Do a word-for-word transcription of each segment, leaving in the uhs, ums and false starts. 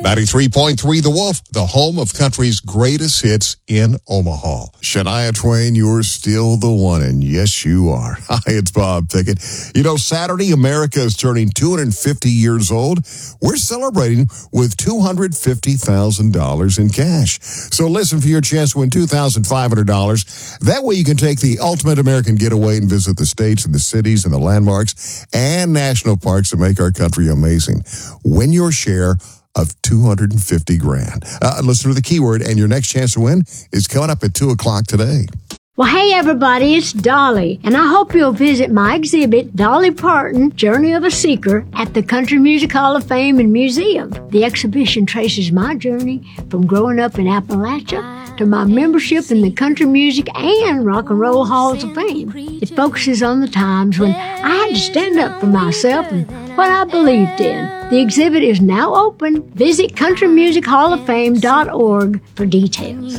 ninety-three point three The Wolf, the home of country's greatest hits in Omaha. Shania Twain, you're still the one, and yes, you are. Hi, it's Bob Pickett. You know, Saturday, America is turning two hundred fifty years old. We're celebrating with two hundred fifty thousand dollars in cash. So listen for your chance to win two thousand five hundred dollars. That way you can take the ultimate American getaway and visit the states and the cities and the landmarks and national parks that make our country amazing. Win your share of two hundred fifty grand. Uh, listen to the keyword, and your next chance to win is coming up at two o'clock today. Well, hey, everybody, it's Dolly, and I hope you'll visit my exhibit, Dolly Parton, Journey of a Seeker, at the Country Music Hall of Fame and Museum. The exhibition traces my journey from growing up in Appalachia to my membership in the Country Music and Rock and Roll Halls of Fame. It focuses on the times when I had to stand up for myself and what I believed in. The exhibit is now open. Visit country music hall of fame dot org for details.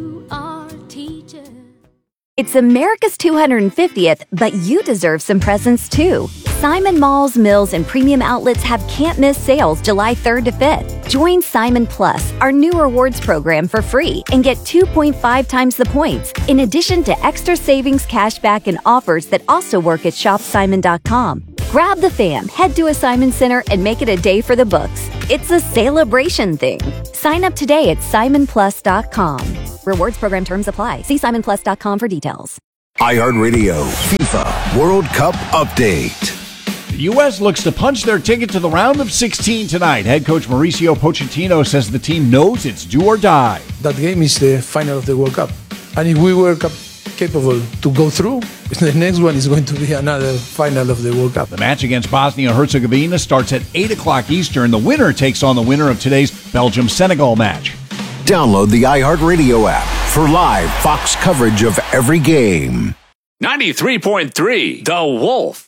It's America's two hundred fiftieth, but you deserve some presents too. Simon Malls, Mills, and Premium Outlets have can't-miss sales July third to fifth. Join Simon Plus, our new rewards program, for free and get two point five times the points, in addition to extra savings, cashback, and offers that also work at shop simon dot com. Grab the fam, head to a Simon Center, and make it a day for the books. It's a celebration thing. Sign up today at simon plus dot com. Rewards program terms apply. See simon plus dot com for details. iHeartRadio FIFA World Cup Update. The U S looks to punch their ticket to the round of sixteen tonight. Head coach Mauricio Pochettino says the team knows it's do or die. That game is the final of the World Cup. And if we were cap- capable to go through, the next one is going to be another final of the World Cup. The match against Bosnia-Herzegovina starts at eight o'clock Eastern. The winner takes on the winner of today's Belgium-Senegal match. Download the iHeartRadio app for live Fox coverage of every game. ninety-three point three The Wolf.